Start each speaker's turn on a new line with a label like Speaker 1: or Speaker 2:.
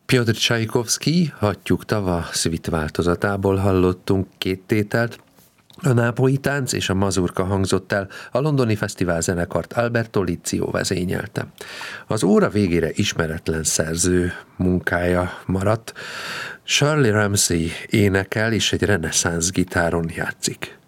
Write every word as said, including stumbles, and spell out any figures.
Speaker 1: Pjotr Csajkovszky, Hattyúk tava szvit változatából hallottunk két tételt. A nápolyi tánc és a mazurka hangzott el, a londoni fesztivál zenekart Alberto Lizio vezényelte. Az óra végére ismeretlen szerző munkája maradt. Shirley Ramsey énekel és egy reneszánsz gitáron játszik.